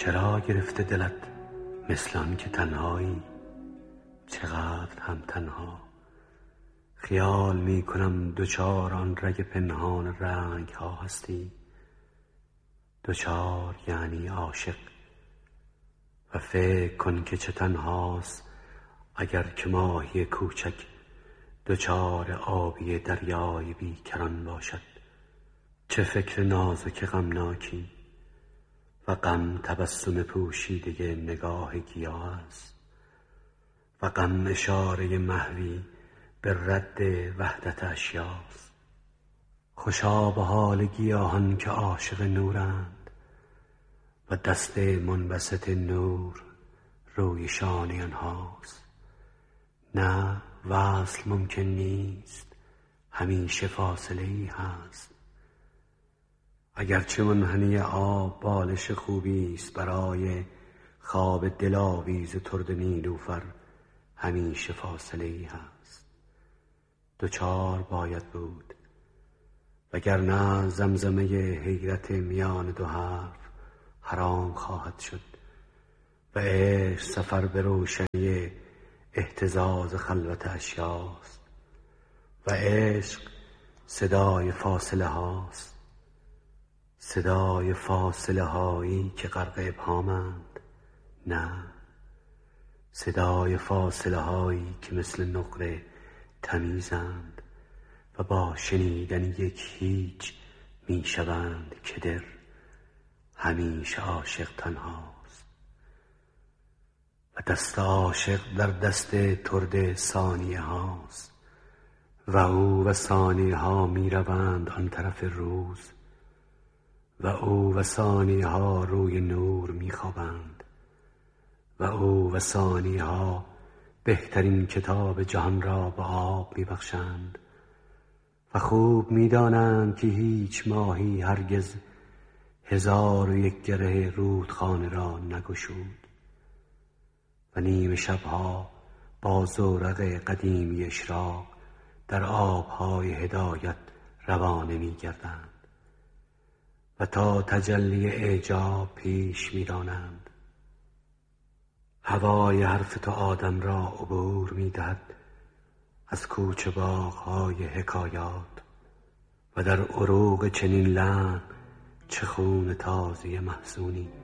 چرا گرفته دلت مثل آن که تنهایی؟ چقدر هم تنها. خیال می کنم دوچار آن رگ پنهان رنگ ها هستی. دوچار یعنی عاشق. و فکر کن که چه تنهاست اگر که ماهی کوچک دوچار آبی دریای بیکران باشد. چه فکر نازک غمناکی و غم تبسم پوشیده نگاه گیاه است و غم اشاره محوی به رد وحدت اشیاست. خوشا به حال گیاهان که عاشق نورند و دست منبسط نور روی شانه آنهاست. نه وصل ممکن نیست، همیشه فاصله ای هست. اگرچه منحنی آب بالش خوبی است برای خواب دلاویز ترد نیلوفر، همیشه فاصله ای هست. دوچار باید بود، وگرنه زمزمه حیرت میان دو حرف حرام خواهد شد و عشق سفر به روشنی اهتزاز خلوت اشیاست و عشق صدای فاصله هاست. صدای فاصله هایی که غرق ابهامند؟ نه، صدای فاصله هایی که مثل نقره تمیزند و با شنیدن یک هیچ می شوند که در همیشه عاشق تنهاست و دست عاشق در دست ترد ثانیه هاست و او و ثانیه ها می روند آن طرف روز و او و ثانیه ها روی نور می خوابند و او و ثانیه ها بهترین کتاب جهان را به آب می بخشند و خوب می دانند که هیچ ماهی هرگز 1001 گره رودخانه را نگشود و نیمه شبها با زورق قدیمی اشراق در آبهای هدایت روانه می گردند و تا تجلی اعجاب پیش می رانند. هوای حرف تو آدم را عبور می دهد از کوچه باغ‌های حکایات و در عروق چنین لحن چه خون تازه محزونی.